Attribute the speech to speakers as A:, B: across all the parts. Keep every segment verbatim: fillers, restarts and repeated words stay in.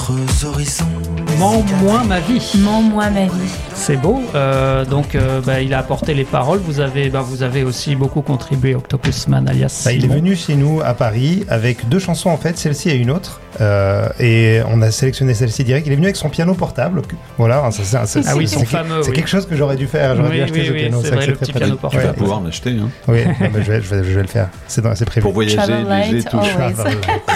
A: d'autres horizons.
B: Mens-moi ma vie.
C: Mens-moi ma vie.
B: C'est beau. Euh, donc, euh, bah, il a apporté les paroles. Vous avez, bah, vous avez aussi beaucoup contribué, Octopusman, alias
D: Bah, il est
B: Simon.
D: venu chez nous à Paris avec deux chansons en fait, celle-ci et une autre. Euh, et on a sélectionné celle-ci direct. Il est venu avec son piano portable. Voilà, ça, ça, ça,
B: Ah oui,
D: c'est,
B: son
D: c'est,
B: fameux.
D: C'est
B: oui.
D: quelque chose que j'aurais dû faire. J'aurais
B: Oui,
D: dû acheter
B: oui,
D: ce
B: oui,
D: piano.
B: c'est
D: vrai
B: vrai,
D: que
B: le
D: c'est
B: petit
D: très
B: piano
D: pratique.
E: Tu vas
B: portable.
E: pouvoir l'acheter. Hein.
D: Oui, non, mais je, vais, je, vais, je vais le faire. C'est, dans, c'est prévu.
E: Pour voyager,
C: Travel
E: léger,
C: light,
E: tout.
C: always.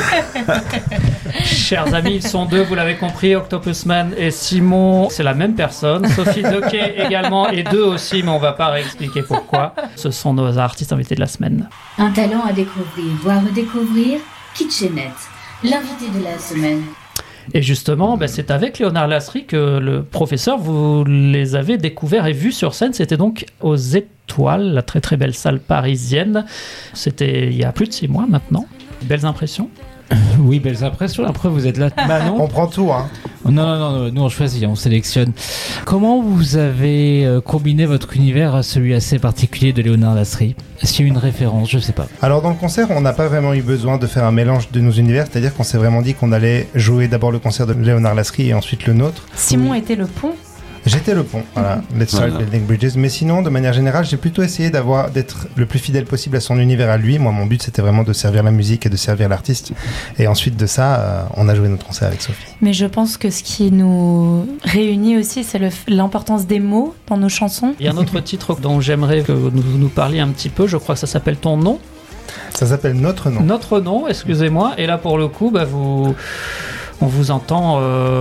B: Chers amis, ils sont deux, vous l'avez compris, Octopusman et Simon, c'est la même personne. Sophie Doquet également, et deux aussi, mais on va pas réexpliquer pourquoi. Ce sont nos artistes invités de la semaine.
F: Un talent à découvrir, voire redécouvrir, Kitchenette, l'invité de la semaine.
B: Et justement, ben, c'est avec Léonard Lasserie que le professeur, vous les avez découverts et vus sur scène. C'était donc aux Étoiles, la très très belle salle parisienne. C'était il y a plus de six mois maintenant. Belles impressions?
G: Oui, belles impressions. Après, vous êtes là. Bah non.
D: On prend tout, hein.
G: Non, non, non, nous on choisit, on sélectionne. Comment vous avez euh, combiné votre univers à celui assez particulier de Léonard Lasserie? Est-ce qu'il y a une référence? Je sais pas.
D: Alors dans le concert, on n'a pas vraiment eu besoin de faire un mélange de nos univers, c'est-à-dire qu'on s'est vraiment dit qu'on allait jouer d'abord le concert de Léonard Lasserie et ensuite le nôtre.
C: Simon était le pont.
D: J'étais le pont, voilà, Let's Start
E: Voilà.
D: Building Bridges. Mais sinon, de manière générale, j'ai plutôt essayé d'avoir, d'être le plus fidèle possible à son univers à lui. Moi, mon but, c'était vraiment de servir la musique et de servir l'artiste. Et ensuite de ça, euh, on a joué notre concert avec Sophie.
C: Mais je pense que ce qui nous réunit aussi, c'est le, l'importance des mots dans nos chansons.
B: Il y a un autre titre dont j'aimerais que vous nous parliez un petit peu, je crois que ça s'appelle Ton nom.
D: Ça s'appelle Notre Nom.
B: Notre nom, excusez-moi. Et là, pour le coup, bah, vous... on vous entend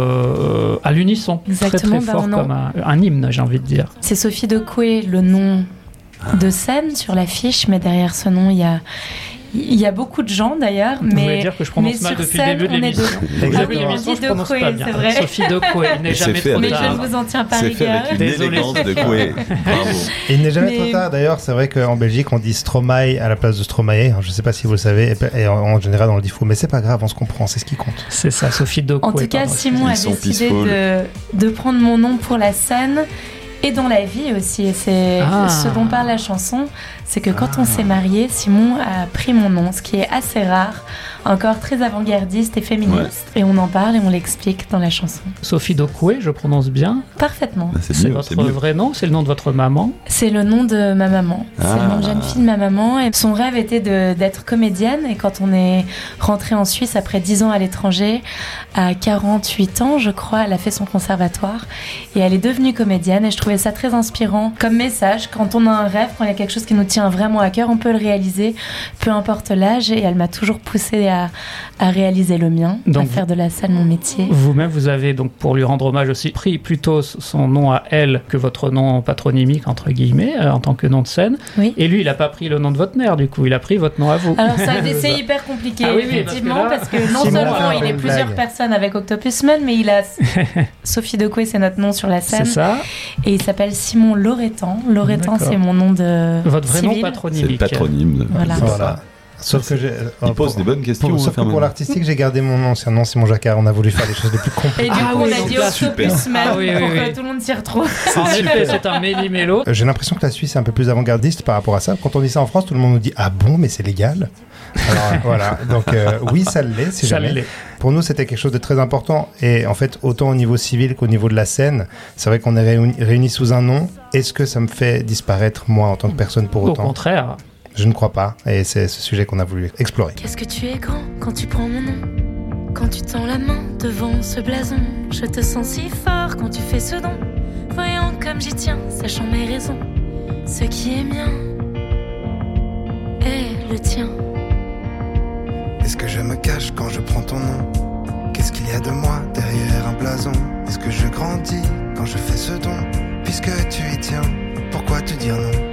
B: euh, à l'unisson,
C: Exactement,
B: très très
C: bah,
B: fort,
C: on en-
B: comme un, un hymne, j'ai envie de dire.
C: C'est Sophie Docoué, le nom de scène sur l'affiche, mais derrière ce nom, il y a, il y a beaucoup de gens d'ailleurs.
B: Vous voulez
C: Mais,
B: dire que je prononce
C: mais
B: mal
C: sur
B: depuis
C: scène,
B: le début de
C: on est
B: l'émission.
C: deux.
B: Au début
C: Ah
B: de
C: oui, on
B: l'émission,
C: dit
B: je prononce pas
C: Docoué,
B: bien.
C: c'est vrai.
B: Sophie Docoué, il n'est
E: Et
B: jamais
E: c'est fait
B: trop
E: avec
C: Mais je
B: tard.
C: ne vous en tiens pas
E: C'est fait
C: rigueur.
E: avec une
B: Désolé.
E: élégance de Coué. Bravo.
D: Et il n'est jamais
C: Mais-
D: trop tard. D'ailleurs, c'est vrai qu'en Belgique, on dit Stromae à la place de Stromae. Je ne sais pas si vous le savez. Et, et en, en général, on le dit faux. Mais c'est pas grave, on se comprend. C'est ce qui compte.
B: C'est ça, Sophie Docoué.
C: En tout cas,
B: pardon,
C: Simon a
E: Ils sont
C: décidé
E: peaceful.
C: de, de prendre mon nom pour la scène et dans la vie aussi. Et c'est
B: Ah.
C: ce dont parle la chanson, c'est que quand on s'est mariés, Simon a pris mon nom, ce qui est assez rare, encore très avant-gardiste et féministe. Et on en parle et on l'explique dans la chanson.
B: Sophie Docoué, je prononce bien.
C: Parfaitement.
E: Bah, c'est
B: C'est
E: mieux,
B: votre
E: c'est mieux.
B: vrai nom, c'est le nom de votre maman.
C: C'est le nom de ma maman. C'est
E: Ah.
C: le nom de jeune fille de ma maman. Et son rêve était de, d'être comédienne. Et quand on est rentré en Suisse après dix ans à l'étranger, à quarante-huit ans, je crois, elle a fait son conservatoire. Et elle est devenue comédienne. Et je trouvais ça très inspirant comme message. Quand on a un rêve, quand il y a quelque chose qui nous tient vraiment à cœur, on peut le réaliser, peu importe l'âge. Et elle m'a toujours poussée à, à réaliser le mien,
B: Donc,
C: à faire de la scène mon métier.
B: Vous-même, vous avez donc, pour lui rendre hommage aussi, pris plutôt son nom à elle que votre nom patronymique, entre guillemets, euh, en tant que nom de scène.
C: Oui.
B: Et lui, il n'a pas pris le nom de votre mère, du coup, il a pris votre nom à vous.
C: Alors ça, c'est hyper compliqué,
B: Ah oui, oui,
C: effectivement,
B: parce
C: parce
B: que
C: que,
B: là,
C: non
D: Simon
C: seulement
D: a
C: il
D: fait
C: est
D: une
C: plusieurs
D: blague.
C: personnes avec Octopusman, mais il a Sophie Docoué, c'est notre nom sur la
B: C'est
C: scène,
B: ça,
C: et il s'appelle Simon Loretan. Loretan,
B: D'accord.
C: c'est mon nom de
B: votre vrai nom
C: civil.
E: C'est le
B: patronymique.
E: patronyme. de-
C: Voilà.
D: Voilà. Sauf que j'ai.
E: Il
D: euh,
E: pose
D: pour-
E: des bonnes questions.
D: pour-
E: on va
D: sauf que
E: faire
D: pour
E: maintenant.
D: l'artistique, j'ai gardé mon ancien nom, Simon Jacquard. On a voulu faire les choses les plus
C: Et
D: compliquées.
C: du
B: Ah
C: coup,
B: oui,
C: on a
B: donc
C: dit
B: là,
C: Octopusman
B: Ah oui, oui,
C: pour
B: oui.
C: que tout le monde s'y retrouve.
B: En effet, c'est un méli-mélo.
D: Euh, J'ai l'impression que la Suisse est un peu plus avant-gardiste par rapport à ça. Quand on dit ça en France, tout le monde nous dit ah bon, mais c'est légal. Alors euh, voilà. Donc euh, oui, ça l'est, si
B: Ça
D: jamais.
B: l'est.
D: Pour nous, c'était quelque chose de très important. Et en fait, autant au niveau civil qu'au niveau de la scène, c'est vrai qu'on est réunis, réunis sous un nom. Est-ce que ça me fait disparaître moi en tant que personne pour
B: Au
D: autant?
B: contraire.
D: Je ne crois pas. Et c'est ce sujet qu'on a voulu explorer.
F: Qu'est-ce que tu es grand quand tu prends mon nom? Quand tu tends la main devant ce blason, je te sens si fort quand tu fais ce don. Voyant comme j'y tiens, sachant mes raisons, ce qui est mien est le tien.
A: Est-ce que je me cache quand je prends ton nom? Qu'est-ce qu'il y a de moi derrière un blason? Est-ce que je grandis quand je fais ce don? Puisque tu y tiens, pourquoi te dire non?